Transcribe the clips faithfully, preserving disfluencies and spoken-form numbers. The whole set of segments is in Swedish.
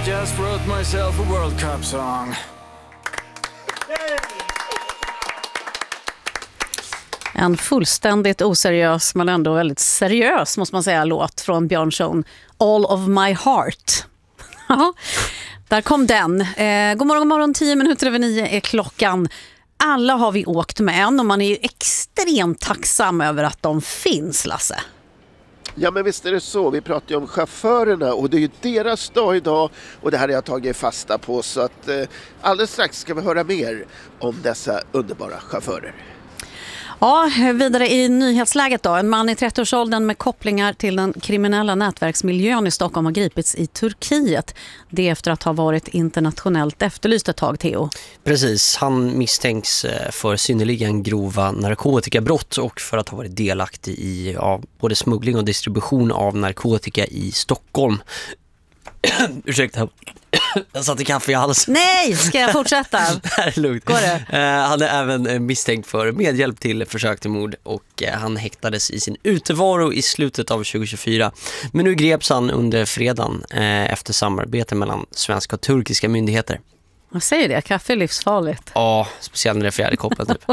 I just wrote myself a World Cup song. En fullständigt oseriös men ändå väldigt seriös, måste man säga, låt från Björn Schoen. All of my heart. Där kom den. Eh, god morgon, god morgon, tio minuter över nio är klockan. Alla har vi åkt med en och man är ju extremt tacksam över att de finns, Lasse. Ja, men visst är det så. Vi pratar ju om chaufförerna och det är ju deras dag idag och det här har jag tagit fasta på, så att eh, alldeles strax ska vi höra mer om dessa underbara chaufförer. Ja, vidare i nyhetsläget då. En man i trettioårsåldern med kopplingar till den kriminella nätverksmiljön i Stockholm har gripits i Turkiet. Det efter att ha varit internationellt efterlyst ett tag, Theo. Precis, han misstänks för synnerligen grova narkotikabrott och för att ha varit delaktig i ja, både smuggling och distribution av narkotika i Stockholm. Ursäkta, jag satt i kaffe i halsen. Nej, ska jag fortsätta? Det här är lugnt. Går det? Uh, han är även misstänkt för medhjälp till försök till mord och uh, han häktades i sin utevaro i slutet av tjugohundratjugofyra. Men nu greps han under fredagen uh, efter samarbete mellan svenska och turkiska myndigheter. Jag säger det, kaffe är livsfarligt. Ja, speciellt när det är fjärde koppen typ.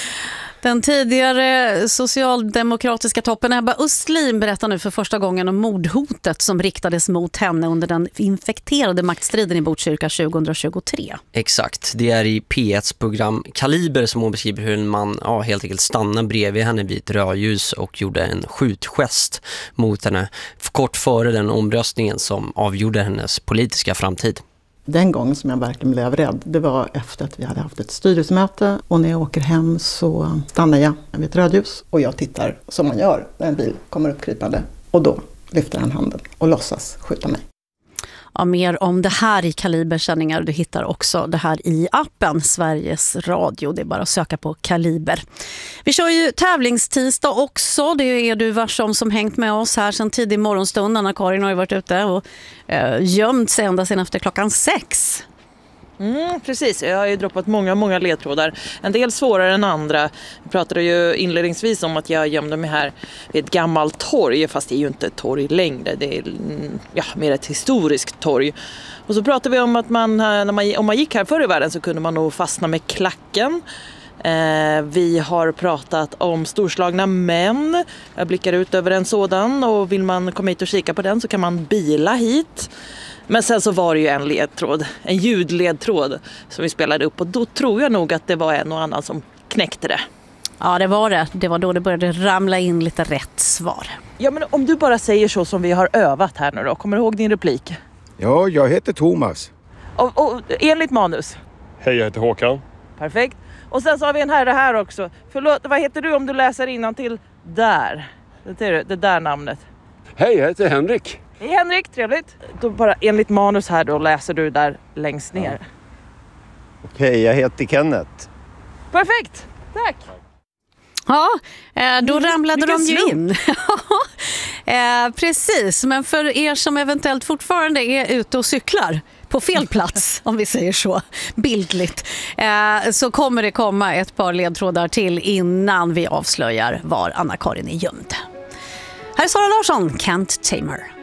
Den tidigare socialdemokratiska toppen Ebba Östlin berättar nu för första gången om mordhotet som riktades mot henne under den infekterade maktstriden i Botkyrka tjugohundratjugotre. Exakt, det är i P etts program Kaliber som hon beskriver hur en man ja, helt enkelt stannade bredvid henne vid ett rödljus och gjorde en skjutgest mot henne kort före den omröstningen som avgjorde hennes politiska framtid. Den gången som jag verkligen blev rädd, det var efter att vi hade haft ett styrelsemöte och när jag åker hem så stannar jag vid ett rödljus och jag tittar som man gör när en bil kommer uppkrypande och då lyfter han handen och låtsas skjuta mig. Ja, mer om det här i Kalibersändningar. Du hittar också det här i appen Sveriges Radio. Det är bara att söka på Kaliber. Vi kör ju tävlingstisdag också. Det är du varsom som hängt med oss här sedan tidig morgonstund. Anna-Karin har ju varit ute och eh, gömt sig ända sedan efter klockan sex. Mm, precis, jag har ju droppat många, många ledtrådar. En del svårare än andra. Jag pratade ju inledningsvis om att jag gömde mig här vid ett gammalt torg. Fast det är ju inte ett torg längre. Det är ja, mer ett historiskt torg. Och så pratade vi om att man, när man, om man gick här förr i världen så kunde man nog fastna med klacken. Eh, vi har pratat om storslagna män. Jag blickar ut över en sådan och vill man komma hit och kika på den så kan man bila hit. Men sen så var det ju en ledtråd, en ljudledtråd som vi spelade upp och då tror jag nog att det var en och annan som knäckte det. Ja, det var det. Det var då det började ramla in lite rätt svar. Ja, men om du bara säger så som vi har övat här nu då, kommer du ihåg din replik? Ja, jag heter Thomas. Och, och enligt manus? Hej, jag heter Håkan. Perfekt. Och sen så har vi en herre här också. Förlåt, vad heter du om du läser innantill där? Det är det där namnet. Hej, jag heter Henrik. Hej Henrik, trevligt. Då bara enligt manus här då läser du där längst ner. Ja. Okej, jag heter Kenneth. Perfekt, tack. Ja, då ramlade Vilken de ju slump. in. eh, precis, men för er som eventuellt fortfarande är ute och cyklar på fel plats, om vi säger så, bildligt, eh, så kommer det komma ett par ledtrådar till innan vi avslöjar var Anna-Karin är gömd. Här är Sara Larsson, Can't Tame Her.